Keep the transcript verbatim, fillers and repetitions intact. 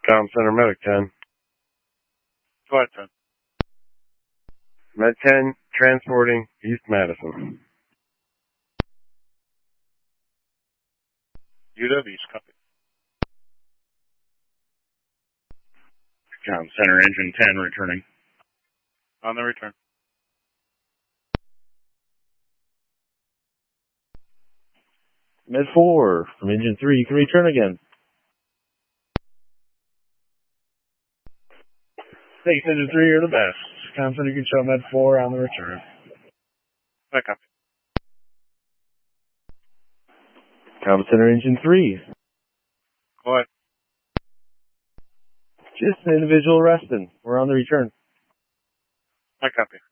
Comm Center Medic ten. Go ahead, ten. Med ten, transporting East Madison. U W, copy. Comm Center Engine ten returning. On the return. Med four from Engine three, you can return again. Thanks, Engine three, you're the best. Comm Center, you can show Med four on the return. I copy. Comm Center Engine three. Go ahead. Just an individual resting. We're on the return. I copy.